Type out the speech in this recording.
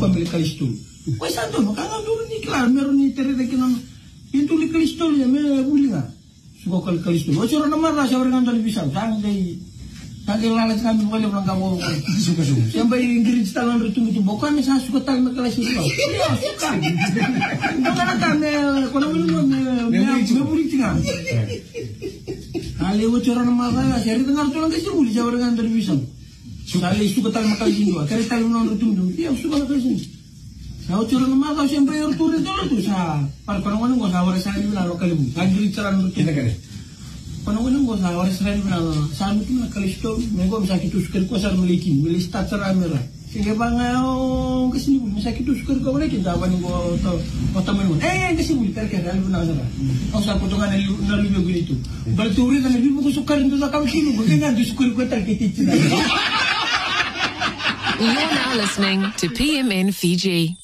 family kalisto. Poi santo no kanga dulu ni klar meron ni tere de kinan pintu li kalisto ya me ulinga. Suko kalisto. O choro na marra sa orang dali bisa. Tadi lalat kami boleh orang kamu suka-suka. Sampai Inggris tangan bertumbuh bukan saya suka tangan kelas itu. Ya suka. Bukan kami kalau minum membeli tinggal. Kali itu orang marah, saya dengar tulang kecil boleh jawab dengan television. Kali suka tangan kelas itu. Kali tangan bertumbuh, ya suka kelas itu. Saya orang marah sampai turun itu saya. Kalau nggak saya saya bilang lokal ibu. Saya cerita bertumbuh. Panahon ko sa oras rin na sa amin na kalisto nego masakit uskar ko sa malikin milista sa ramera sige ba nga kasi masakit uskar ko wala kin dawan ko to otaman mo kasi muli ka dalo na sa ang sa putungan na lubo ginito balturi na lubo ko sukar nito sa kamsino ko kaya sukar ko tal kitich na. You're now listening to PMN Fiji.